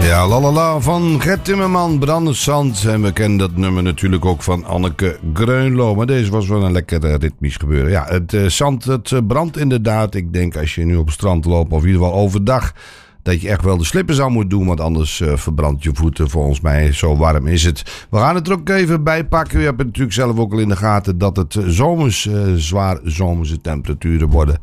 Ja, lalala van Gert Timmerman, Brandend Zand. En we kennen dat nummer natuurlijk ook van Anneke Greunlo. Maar deze was wel een lekker ritmisch gebeuren. Ja, het zand, het brandt inderdaad. Ik denk als je nu op het strand loopt, of in ieder geval overdag, dat je echt wel de slippers aan moet doen, want anders verbrandt je voeten. Volgens mij, zo warm is het. We gaan het er ook even bij pakken. Je hebt het natuurlijk zelf ook al in de gaten dat het zwaar zomerse temperaturen worden.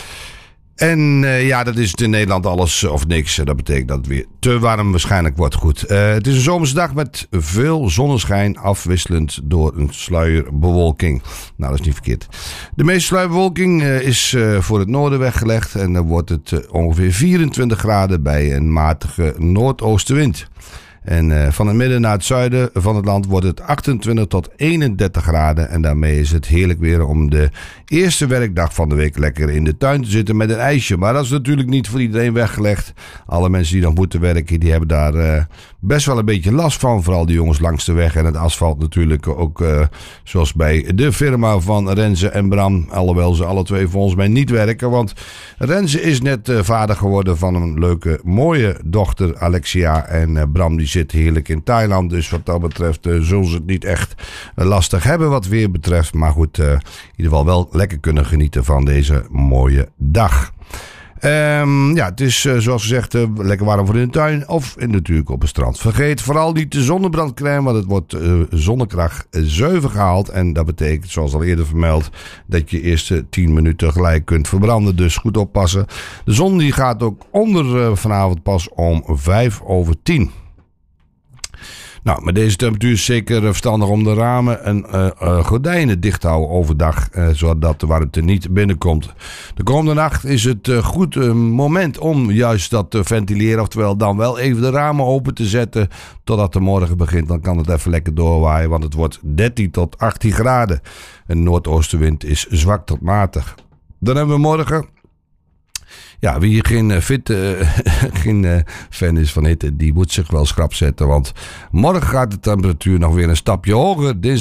En ja, dat is het in Nederland alles of niks. Dat betekent dat het weer te warm waarschijnlijk wordt. Goed, het is een zomerse dag met veel zonneschijn, afwisselend door een sluierbewolking. Nou, dat is niet verkeerd. De meeste sluierbewolking is voor het noorden weggelegd. En dan wordt het ongeveer 24 graden bij een matige noordoostenwind. En van het midden naar het zuiden van het land wordt het 28 tot 31 graden. En daarmee is het heerlijk weer om de eerste werkdag van de week lekker in de tuin te zitten met een ijsje. Maar dat is natuurlijk niet voor iedereen weggelegd. Alle mensen die nog moeten werken, die hebben daar best wel een beetje last van. Vooral de jongens langs de weg en het asfalt natuurlijk ook. Zoals bij de firma van Renze en Bram. Alhoewel ze alle twee volgens mij niet werken. Want Renze is net vader geworden van een leuke, mooie dochter Alexia. En Bram die zit heerlijk in Thailand. Dus wat dat betreft zullen ze het niet echt lastig hebben wat weer betreft. Maar goed, in ieder geval wel lekker kunnen genieten van deze mooie dag. Ja, het is zoals gezegd lekker warm voor in de tuin of natuurlijk op het strand. Vergeet vooral niet de zonnebrandcrème, want het wordt zonnekracht 7 gehaald. En dat betekent, zoals al eerder vermeld, dat je eerste 10 minuten gelijk kunt verbranden. Dus goed oppassen. De zon die gaat ook onder vanavond pas om 5:50. Nou, met deze temperatuur is zeker verstandig om de ramen en gordijnen dicht te houden overdag, zodat de warmte niet binnenkomt. De komende nacht is het goed moment om juist dat te ventileren, oftewel dan wel even de ramen open te zetten totdat de morgen begint. Dan kan het even lekker doorwaaien, want het wordt 13 tot 18 graden. En de noordoostenwind is zwak tot matig. Dan hebben we morgen... Ja, wie hier geen fan is van hitte, die moet zich wel schrap zetten. Want morgen gaat de temperatuur nog weer een stapje hoger.